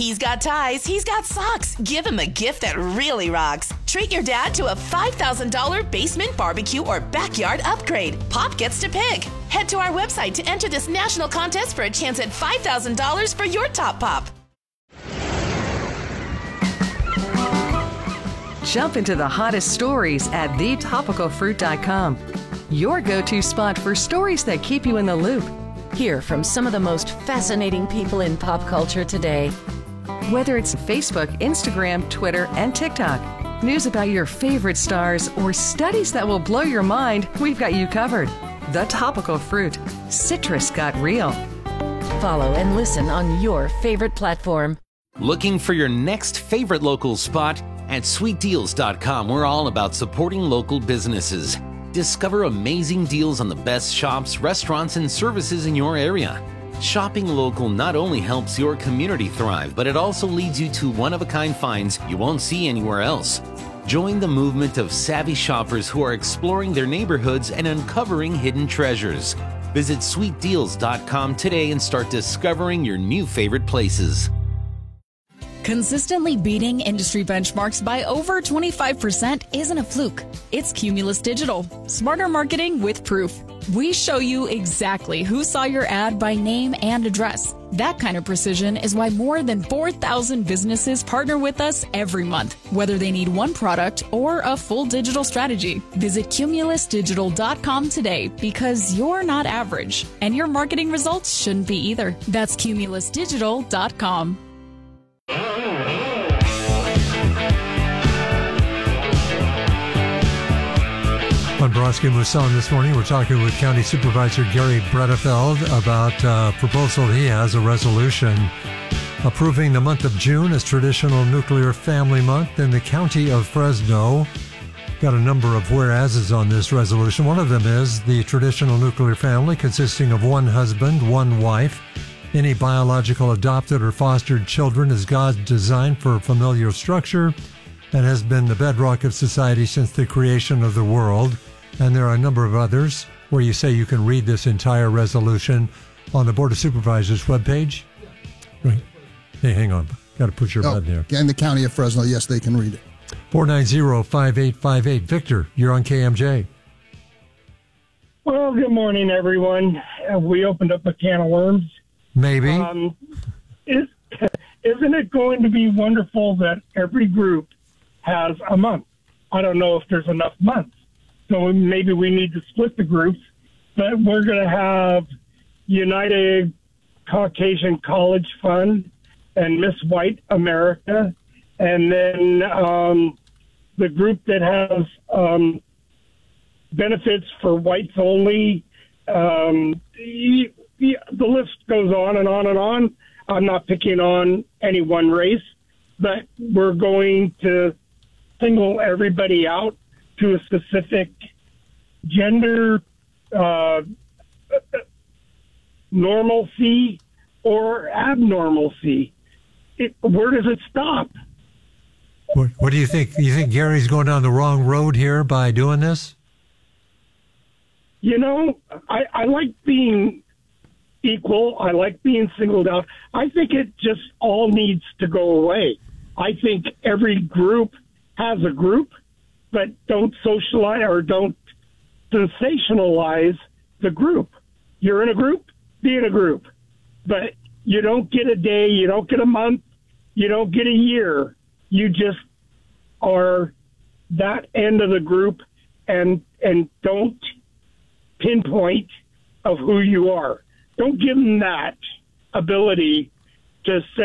He's got ties, he's got socks. Give him a gift that really rocks. Treat your dad to a $5,000 basement barbecue or backyard upgrade. Pop gets to pick. Head to our website to enter this national contest for a chance at $5,000 for your top pop. Jump into the hottest stories at thetopicalfruit.com. Your go-to spot for stories that keep you in the loop. Hear from some of the most fascinating people in pop culture today. Whether it's Facebook, Instagram, Twitter, and TikTok, news about your favorite stars, or studies that will blow your mind, we've got you covered. The Topical Fruit. Citrus got real. Follow and listen on your favorite platform. Looking for your next favorite local spot? At sweetdeals.com, we're all about supporting local businesses. Discover amazing deals on the best shops, restaurants, and services in your area. Shopping local not only helps your community thrive, but it also leads you to one-of-a-kind finds you won't see anywhere else. Join the movement of savvy shoppers who are exploring their neighborhoods and uncovering hidden treasures. Visit sweetdeals.com today and start discovering your new favorite places. Consistently beating industry benchmarks by over 25% isn't a fluke. It's Cumulus Digital. Smarter marketing with proof. We show you exactly who saw your ad by name and address. That kind of precision is why more than 4,000 businesses partner with us every month, whether they need one product or a full digital strategy. Visit cumulusdigital.com today because you're not average, and your marketing results shouldn't be either. That's cumulusdigital.com. On Brodsky Mousson this morning, we're talking with County Supervisor Gary Bredefeld about a proposal he has, a resolution approving the month of June as Traditional Nuclear Family Month in the County of Fresno. Got a number of whereases on this resolution. One of them is the traditional nuclear family consisting of one husband, one wife. Any biological, adopted, or fostered children is God's design for familial structure and has been the bedrock of society since the creation of the world. And there are a number of others where you say you can read this entire resolution on the Board of Supervisors webpage. Right. Hey, hang on. Got to put your button there. In the County of Fresno, yes, they can read it. 490-5858. Victor, you're on KMJ. Well, good morning, everyone. We opened up a can of worms. Maybe. Isn't it going to be wonderful that every group has a month? I don't know if there's enough months. So maybe we need to split the groups, but we're going to have United Caucasian College Fund and Miss White America, and then the group that has benefits for whites only. The list goes on and on and on. I'm not picking on any one race, but we're going to single everybody out to a specific gender, normalcy or abnormalcy. Where does it stop? What do you think? You think Gary's going down the wrong road here by doing this? You know, I like being equal. I like being singled out. I think it just all needs to go away. I think every group has a group, but don't socialize or don't sensationalize the group. You're in a group, be in a group. But you don't get a day, you don't get a month, you don't get a year. You just are that end of the group and don't pinpoint of who you are. Don't give them that ability to say,